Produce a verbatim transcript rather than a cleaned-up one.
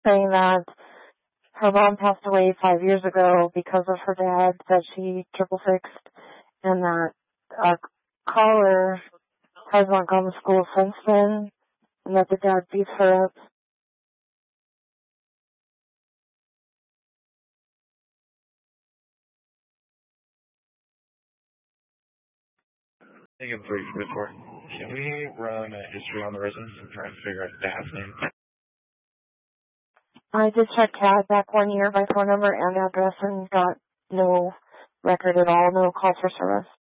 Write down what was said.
saying that her mom passed away five years ago because of her dad that she triple fixed, and that a caller has not gone to school since then, and that the dad beats her up. I think I've briefed before. Can we run a history on the residence and try and figure out dad's name? I did check C A D back one year by phone number and address and got no record at all, no call for service.